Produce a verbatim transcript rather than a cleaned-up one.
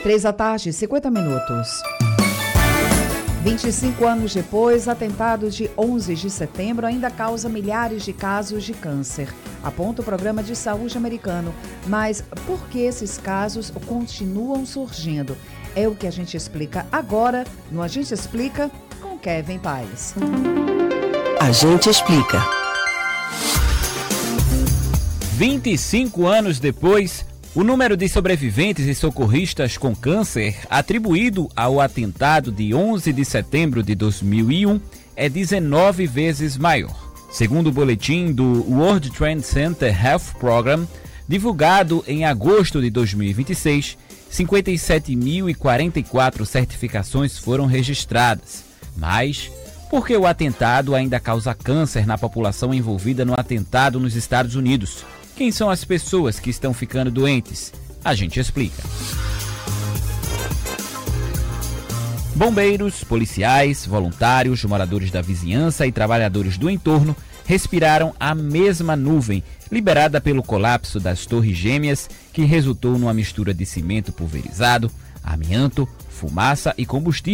Três da tarde, cinquenta minutos. vinte e cinco anos depois, atentados de onze de setembro ainda causa milhares de casos de câncer, aponta o Programa de Saúde americano. Mas por que esses casos continuam surgindo? É o que a gente explica agora no A Gente Explica com Kevin Paes. A Gente Explica. vinte e cinco anos depois, o número de sobreviventes e socorristas com câncer atribuído ao atentado de onze de setembro de dois mil e um é dezenove vezes maior. Segundo o boletim do World Trade Center Health Program, divulgado em agosto de dois mil e vinte e seis, cinquenta e sete mil e quarenta e quatro certificações foram registradas. Mas por que o atentado ainda causa câncer na população envolvida no atentado nos Estados Unidos? Quem são as pessoas que estão ficando doentes? A gente explica. Bombeiros, policiais, voluntários, moradores da vizinhança e trabalhadores do entorno respiraram a mesma nuvem liberada pelo colapso das Torres Gêmeas, que resultou numa mistura de cimento pulverizado, amianto, fumaça e combustível